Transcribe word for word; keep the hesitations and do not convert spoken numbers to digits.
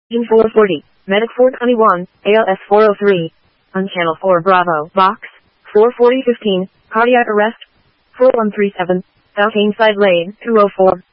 In four forty, Medic four twenty-one, A L S four oh three. On Channel four Bravo, Box, four forty fifteen, cardiac arrest, four one three seven, South Ainside Lane, two oh four.